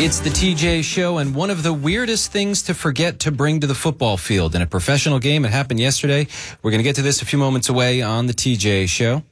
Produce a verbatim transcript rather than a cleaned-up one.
It's the T J Show, and one of the weirdest things to forget to bring to the football field in a professional game. It happened yesterday. We're going to get to this a few moments away on the T J Show.